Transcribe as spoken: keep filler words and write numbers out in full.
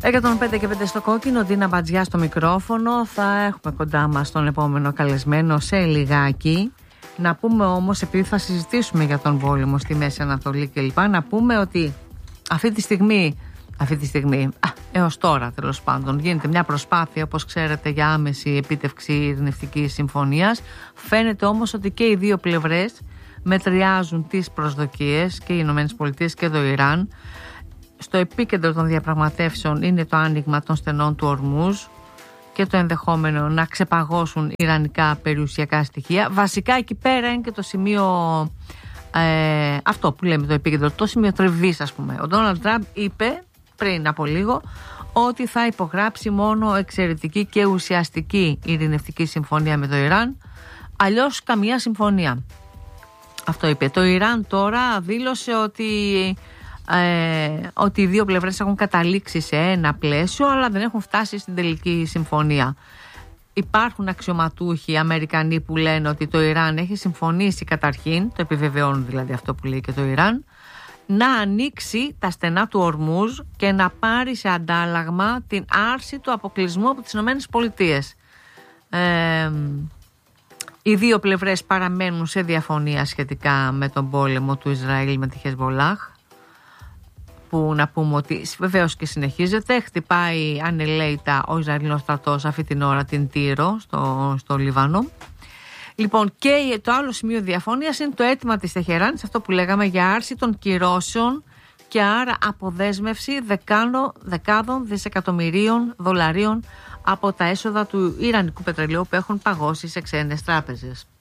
εκατόν πέντε και πέντε στο κόκκινο, Ντίνα Μπατζιά στο μικρόφωνο. Θα έχουμε κοντά μας τον επόμενο καλεσμένο σε λιγάκι. Να πούμε όμως, επειδή θα συζητήσουμε για τον πόλεμο στη Μέση Ανατολή κλπ, να πούμε ότι αυτή τη στιγμή, αυτή τη στιγμή α, έως τώρα τέλος πάντων, γίνεται μια προσπάθεια, όπως ξέρετε, για άμεση επίτευξη ειρηνευτικής συμφωνίας. Φαίνεται όμως ότι και οι δύο πλευρές μετριάζουν τις προσδοκίες, και οι Ηνωμένες Πολιτείες και το Ιράν. Στο επίκεντρο των διαπραγματεύσεων είναι το άνοιγμα των στενών του Ορμούζ και το ενδεχόμενο να ξεπαγώσουν ιρανικά περιουσιακά στοιχεία. Βασικά εκεί πέρα είναι και το σημείο, ε, αυτό που λέμε το επίκεντρο, το σημείο τριβής, ας πούμε. Ο Ντόναλντ Τραμπ είπε πριν από λίγο ότι θα υπογράψει μόνο εξαιρετική και ουσιαστική ειρηνευτική συμφωνία με το Ιράν, αλλιώς καμία συμφωνία. Αυτό είπε. Το Ιράν τώρα δήλωσε ότι Ε, ότι οι δύο πλευρές έχουν καταλήξει σε ένα πλαίσιο, αλλά δεν έχουν φτάσει στην τελική συμφωνία. Υπάρχουν αξιωματούχοι Αμερικανοί που λένε ότι το Ιράν έχει συμφωνήσει καταρχήν, το επιβεβαιώνουν δηλαδή αυτό που λέει και το Ιράν, να ανοίξει τα στενά του Ορμούζ και να πάρει σε αντάλλαγμα την άρση του αποκλεισμού από τις Ηνωμένες Πολιτείες. Ε, οι δύο πλευρές παραμένουν σε διαφωνία σχετικά με τον πόλεμο του Ισραήλ με τη Χεσμολάχ, που να πούμε ότι βεβαίως και συνεχίζεται. Χτυπάει ανελαίητα ο Ισραηλινός στρατός αυτή την ώρα την Τύρο στο, στο Λιβάνο. Λοιπόν, και το άλλο σημείο διαφωνίας είναι το αίτημα της Τεχεράνης, αυτό που λέγαμε, για άρση των κυρώσεων και άρα αποδέσμευση δεκάνο, δεκάδων δισεκατομμυρίων δολαρίων από τα έσοδα του Ιρανικού πετρελαίου που έχουν παγώσει σε ξένες τράπεζες.